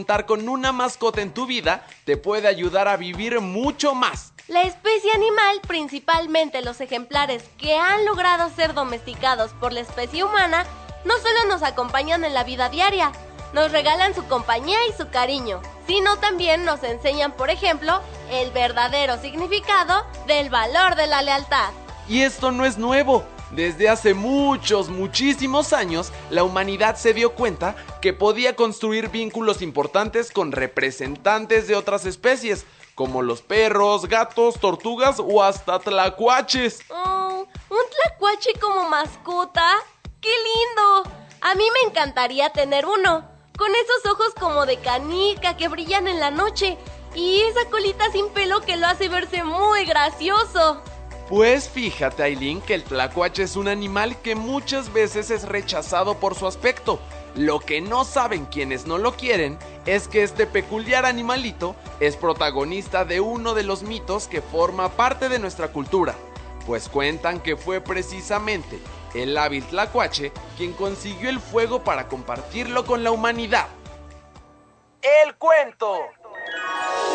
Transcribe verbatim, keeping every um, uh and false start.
contar con una mascota en tu vida te puede ayudar a vivir mucho más. La especie animal, principalmente los ejemplares que han logrado ser domesticados por la especie humana, no solo nos acompañan en la vida diaria, nos regalan su compañía y su cariño, sino también nos enseñan, por ejemplo, el verdadero significado del valor de la lealtad. Y esto no es nuevo. Desde hace muchos, muchísimos años, la humanidad se dio cuenta que podía construir vínculos importantes con representantes de otras especies, como los perros, gatos, tortugas o hasta tlacuaches. Oh, ¿un tlacuache como mascota? ¡Qué lindo! A mí me encantaría tener uno, con esos ojos como de canica que brillan en la noche y esa colita sin pelo que lo hace verse muy gracioso. Pues fíjate, Aileen, que el tlacuache es un animal que muchas veces es rechazado por su aspecto. Lo que no saben quienes no lo quieren es que este peculiar animalito es protagonista de uno de los mitos que forma parte de nuestra cultura, pues cuentan que fue precisamente el hábil tlacuache quien consiguió el fuego para compartirlo con la humanidad. El cuento.